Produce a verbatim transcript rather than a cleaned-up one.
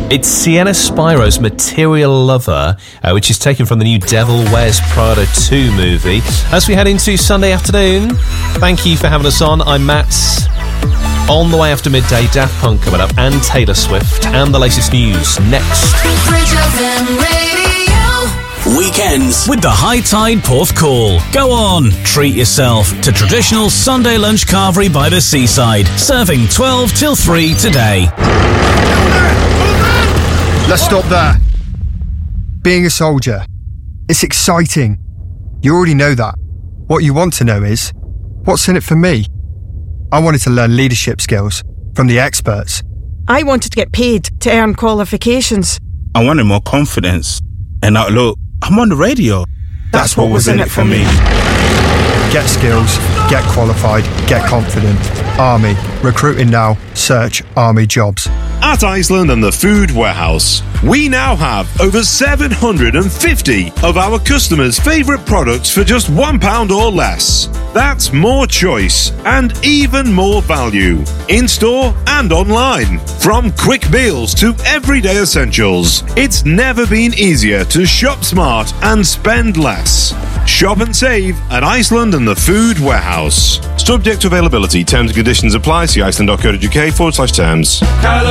It's Sienna Spiro's Material Lover, uh, which is taken from the new Devil Wears Prada two movie. As we head into Sunday afternoon, thank you for having us on. I'm Matt. On the way after midday, Daft Punk coming up, and Taylor Swift, and the latest news next. Weekends with the High Tide Porth Call. Go on, treat yourself to traditional Sunday lunch carvery by the seaside, serving twelve till three today. Let's stop there. Being a soldier, it's exciting. You already know that. What you want to know is, what's in it for me? I wanted to learn leadership skills from the experts. I wanted to get paid to earn qualifications. I wanted more confidence. And now look, I'm on the radio. That's, That's what, what was in it for me. Get skills, get qualified, get confident. Army. Recruiting now. Search Army Jobs. At Iceland and the Food Warehouse, we now have over seven hundred fifty of our customers' favourite products for just one pound or less. That's more choice and even more value, in-store and online. From quick meals to everyday essentials, it's never been easier to shop smart and spend less. Shop and save at Iceland and the Food Warehouse. Subject to availability, terms and conditions apply. See iceland dot co dot uk forward slash terms.